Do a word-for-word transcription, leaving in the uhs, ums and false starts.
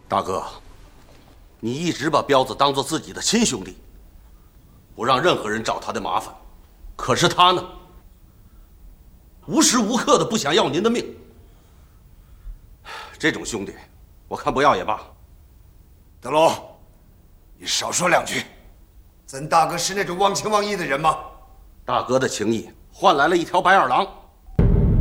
大哥，你一直把彪子当做自己的亲兄弟，不让任何人找他的麻烦。可是他呢，无时无刻的不想要您的命。这种兄弟，我看不要也罢。 德龙，你少说两句。咱大哥是那种忘情忘义的人吗？ 大哥的情谊换来了一条白眼狼。